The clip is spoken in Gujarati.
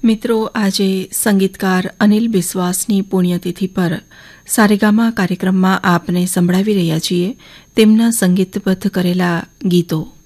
મિત્રો, આજે સંગીતકાર અનિલ બિસ્વાસની પુણ્યતિથિ પર સારેગામા કાર્યક્રમમાં આપને સંભળાવી રહ્યા છીએ તેમના સંગીતબદ્ધ કરેલા ગીતો.